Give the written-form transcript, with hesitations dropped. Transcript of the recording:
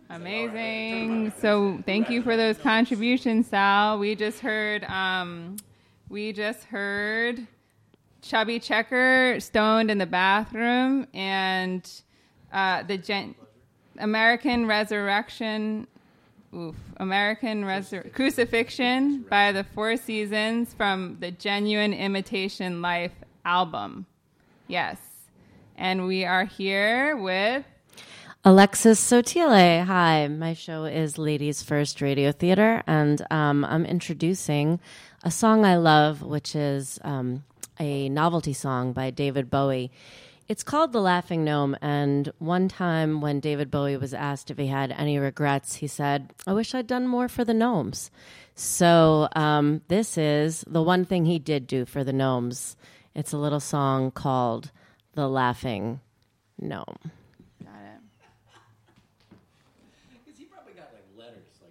Amazing. So thank you for those contributions, Sal. We just heard Chubby Checker, Stoned in the Bathroom, and American Resurrection. Crucifixion by the Four Seasons from the Genuine Imitation Life album. Yes. And we are here with Alexis Sotile. Hi, my show is Ladies First Radio Theater, and I'm introducing a song I love, which is a novelty song by David Bowie. It's called The Laughing Gnome, and one time when David Bowie was asked if he had any regrets, he said, I wish I'd done more for the gnomes. So this is the one thing he did do for the gnomes. It's a little song called The Laughing Gnome. Got it. Because he probably got like letters.